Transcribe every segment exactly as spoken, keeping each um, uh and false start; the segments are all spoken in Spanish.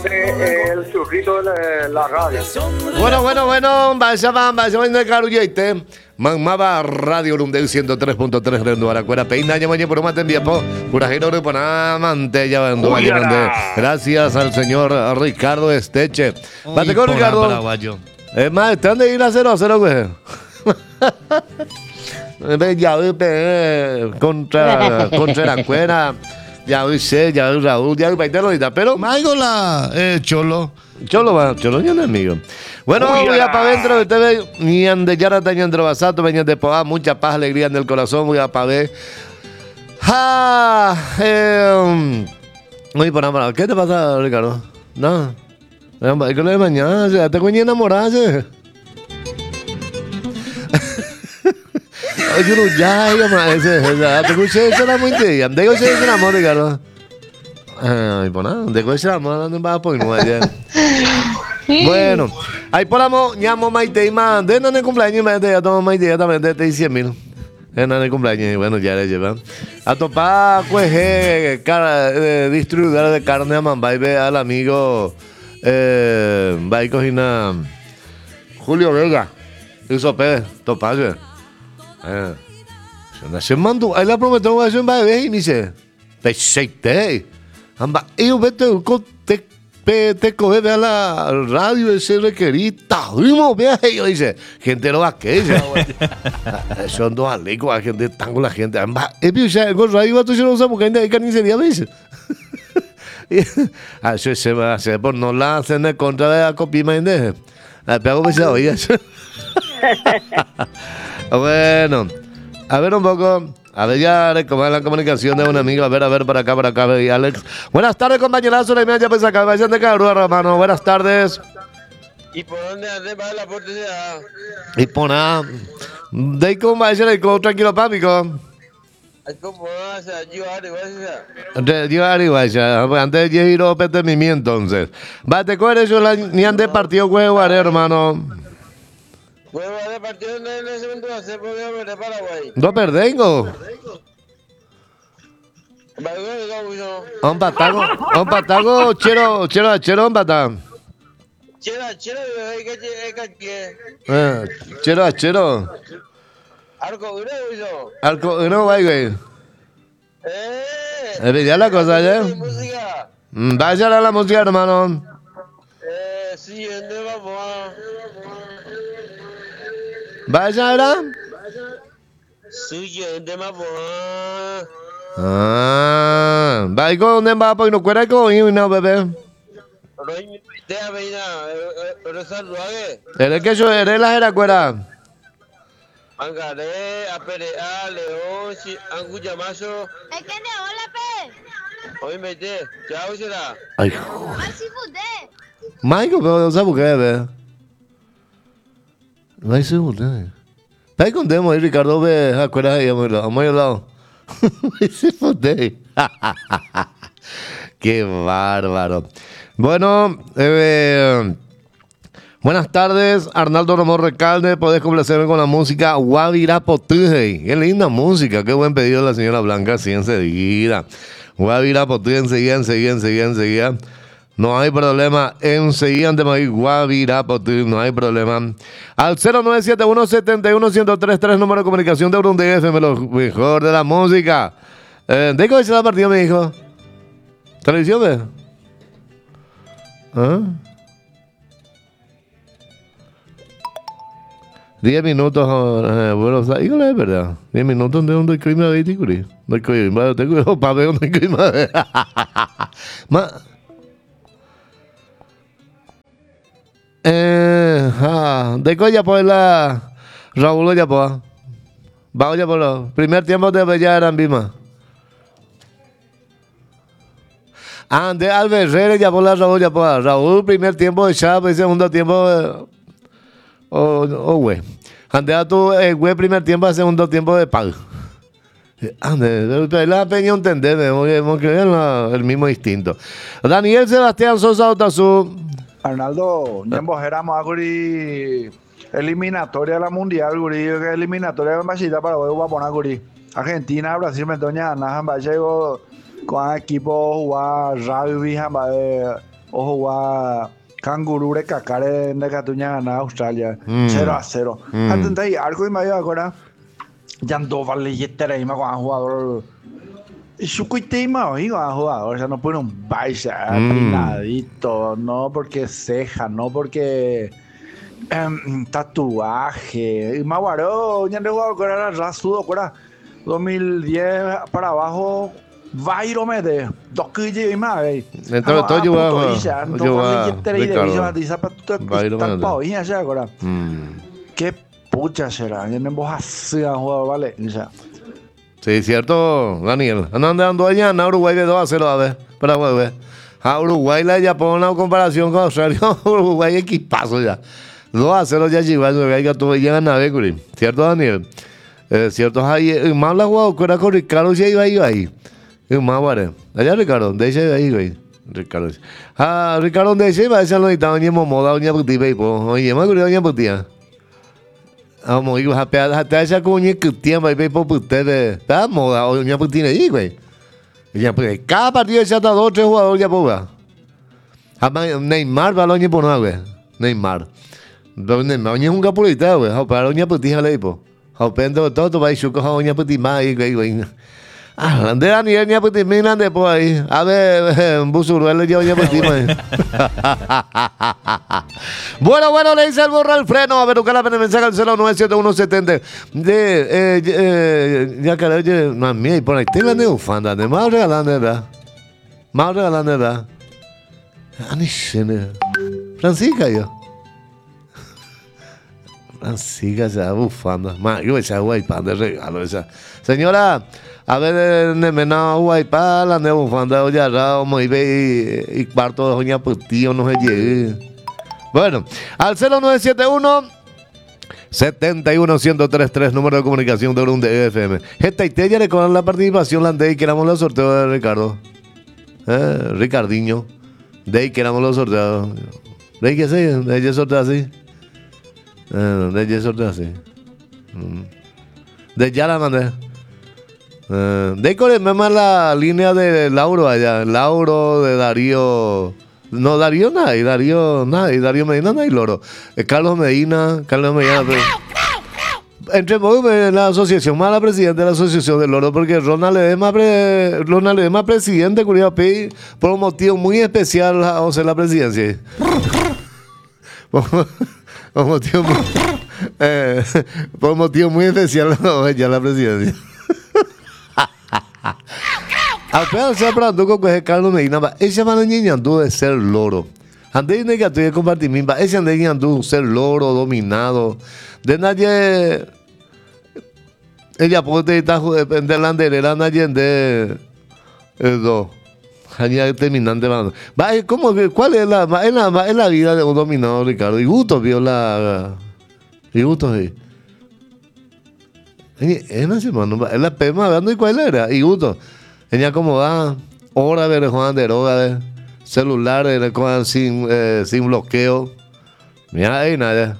Eh, el churrito de la radio. Bueno, bueno, bueno, vaya, vaya, vaya, caro yeite. Mamaba Radio Lundel ciento tres punto tres Rendo Aracuera Peina Ñamañe por más tiempo. Curajero de Panamante ya vendo Gracias al señor Ricardo Esteche. Bate con Ricardo. Paraguayo. Es más, están de ir a cero a cero, güey. Ya vi contra contra la cuera. Ya vi sé, ya vi Raúl, ya vi Paitero ahorita, pero Máigola, eh, Cholo. Cholo va, Cholo ya no es amigo. Bueno, voy a para adentro, ustedes ni ande yara tañan de basato, venían de poa, mucha paz, alegría en el corazón, voy a para ver. Ja, eh, oye, para nada, ¿qué te pasa, Ricardo? No, es que lo de mañana, ya te coñé enamorarse. Oye, no, ya, ya, ma, ese, te escuché, eso era muy tía, te escuché, eso era amor, Ricardo. Ay, pues nada, te escuché, amor, no me vas a poner, no vaya. Bueno, ahí por la mo, ñamo maite y man, de no cumpleaños, me ya tomo maite, ya también de cien mil. En el cumpleaños, y bueno, ya le llevan. A topar, pues, eh, cara, eh, distribuidora de carne a Mambay, ve al amigo, eh, va a cocinar Julio Vega, hizo Pérez, topaje. Eh, se mandó, ahí la prometió que se va a ver y me dice, peseite, amba, y yo vete, te Te, te coge a la radio ese requerita. Vimos, viaje. Yo dice, gente lo aquella. Son dos alecos, la gente tan con la gente. Es que ya con radio tú no sabes porque hay carnicería, ¿ves? Eso se va a hacer por no la hacen en contra de la copia, ¿me la pego que se oía. Bueno, a ver un poco. A ver, ya recomendar la comunicación de un amigo. A ver, a ver, para acá, para acá, y Alex. Buenas tardes, compañerazo. La ya pues acá, vayan de Carúa, hermano. Buenas tardes. ¿Y por dónde ande para la oportunidad? Y por nada. De ahí como va a ser tranquilo, pápico. ¿Cómo vas a llevar igual? Yo arriba, ya. Antes de ir a pete mi entonces. Va, te coges yo ni ande partido, huevo, hermano. Bueno, de partido en ese momento va a ser porque de Paraguay. No perdengo. Un patago, un patago, chero, chero, chero, un patán. Chera, chera, que que Eh, chero, chero. Arco uno, hizo. Arco uno, güey, güey. Eh. Eh, ya la cosa, ya. Vaya a la música, hermano. Eh, sí, ¿dónde vamos a? Vaya, ¿era? Suyo, ¿dónde vamos a? Ah, va con dónde va, pues no cuera con y no, bebé. Pero ahí me idea, veina, pero saludaje. Eres que yo eres la era cuera. Angaré, Aperea, León, Anguyamazo. Es que ne, hola, pe. Hoy me de, chao, será. Ay, Así fue. Michael, pero no sabe por qué, bebé. No hay seguro. Está con demo ahí, Ricardo, ve, acuerdas ahí, a muy lado. Ese fue Qué bárbaro. Bueno, eh, buenas tardes, Arnaldo Romón Recalde. Podés complacerme con la música Guavirapotuje. Qué linda música, qué buen pedido de la señora Blanca, así enseguida. Guavirapotuje, enseguida, enseguida, enseguida, enseguida. No hay problema, enseguida te voy Guavirapotuje, no hay problema. Al cero nueve siete uno, siete uno, uno cero tres tres, número de comunicación de Urundí F M, lo mejor de la música. Eh, ¿De qué va a ser la partida, me dijo? ¿Televisión, ve? ¿Ah? Diez minutos, eh, bueno, o sea, híjole, es verdad. Diez minutos de un crimen de Ticuri. No hay crimen, tengo papel, no hay crimen. Eh, ah, de qué ya por la Raúl ya por. Vamos ya por lo. Primer tiempo de Bella eran Bima. Ah, de Alberrere ya por la Raúl ya por. Raúl primer tiempo de Chávez, segundo tiempo de O, o güey. Ande a tu eh, güey primer tiempo, segundo tiempo de Pag. Ande, la peña entender, hemos creado el mismo instinto. Daniel Sebastián Sosa Otazú. Arnaldo, ñambo éramos a guri eliminatoria de la mundial, guri, eliminatoria de Machita para hoy va a poner guri. Argentina, Brasil, me doña Ana, hamba llegó con equipo jugar rugby, hamba Ojo a Cangurure Cacare de Catuña gana Australia. Mm. cero a cero. Mm. Atenta ahí, algo y medio ahora. Ya no vale yeter ahí más con jugador. Y su cuitema hoy con jugador. O sea, no pone un baixa, Mm. pinadito. No porque ceja, no porque em, tatuaje. Y más guaro, ya no jugador con era rasudo, con dos mil diez para abajo. Vairo mete, dos killos y más, eh. Entonces, todo yo voy a- No yo voy a- vale yeter ahí de Ricardo. viso a ti, zapato Vairo tan mete. pao, ya, ya, ahora. Mm. Qué pucha será, ya no vos así a jugar, vale, ya. Sí, cierto, Daniel. Andan dando allá en Uruguay de dos a cero, a ver, para ver. A Uruguay la ya pone una comparación con Australia. Uruguay equipazo ya. dos a cero ya lleva, ya todo llegan a ver, Curi. ¿Cierto, Daniel? Eh, cierto, ahí, más la jugada que era con Ricardo, ya iba ahí, ahí. Es más, vale. Allá, Ricardo, de ese ahí, güey. Ricardo. Ah, Ricardo, de ese va a ser lo que estaba en moda, doña Puti, y pues, oye, más que doña Putia. Vamos, hijo, hasta esa coña que tiempo, y por ustedes, está moda, doña Putina, ahí, güey. Ya, pues, cada partido ya está dos o tres jugadores ya, pues, Neymar va a doña por nada, güey. Neymar. Neymar, doña es un capulita, güey. Para doña Putina, le digo. Todo, todo, va a ir a doña Putina, ahí, güey. Ah, de Daniel, ya pues terminan después ahí. A ver, Busuruelo, ya ya pues Bueno, bueno, le dice el borra el freno. A ver, busca la pena mensaje al cero nueve siete uno setenta. De, eh, eh, ya que oye, no, mía, y por ahí te la de bufanda, de más regalando, ¿verdad? Más regalando, ¿verdad? Francisca, yo. Francisca, esa bufanda. Más, yo esa guaypan de regalo, esa. Señora, a ver, nemena guaypa, la ne bufanda, oye, vamos y ve y cuarto de doña Putío, no se llegue. Bueno, al cero nueve siete uno setenta y uno ciento treinta y tres, número de comunicación de un D F M. Esta y ya le con la participación, la de que éramos los sorteos de Ricardo. Eh, Ricardiño. De ahí que éramos los sorteos. De ahí que sí, de ahí sorteo así. Eh, de ahí sorteo así. Mm. De ya la mandé. Eh, de ahí con la línea de Lauro allá. Lauro, de Darío. No, Darío nada, y Darío nada, y Darío Medina nada, y Loro. Eh, Carlos Medina, Carlos Medina. Pero, entre en la asociación, más la presidenta de la asociación del Loro, porque Ronald Ledesma, pre, Ronald Ledesma presidente, Curidad P, por un motivo muy especial, a o sea, la presidencia. por, por, motivo muy, eh, por un motivo muy especial, ya la presidencia. Apenas se hablando con ese Carlos Medina, ese man niñando de ser loro. Antes de que estoy compartir misma, ese ande niñando ser loro, dominado. De nadie, ella puede estar de la anderera, nadie de dos. Allá terminante, mano. ¿Cómo? ¿Cuál es la, es la, es la vida de un dominado, Ricardo? Y gusto vio la, y gusto sí. Es una semana, es la pema hablando y cuál era, y gusto. Ella acomoda horas de Juan de droga, de celulares de sin, eh, sin bloqueo. Mira ahí nada.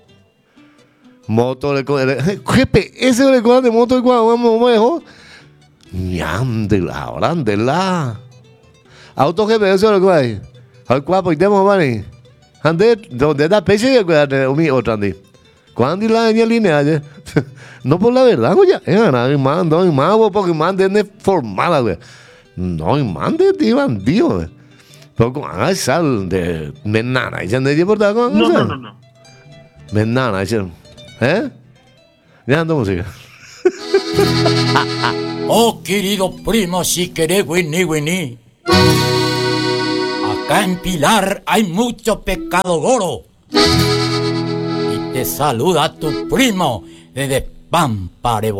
Moto de jefe, ese de de moto de cuando vamos mejor. Ñandela, ahora andela. Auto G P S de cuál. Al cuapo y demo vale. Ande, donde da peche de cuidar mi otra ande. Cuando la en línea, no por la verdad, güey, eh, no, mando, no, mando, porque mande de formada, güey. No, mande de bandido, güey. Pero con ah, sal de menana, ¿ya de por acá? No, no, no, no. Menana, ¿eh? Ya ando música. Oh, querido primo, si querés, Winnie, Winnie. Acá en Pilar hay mucho pecado goro. Te saluda tu primo desde Pampare.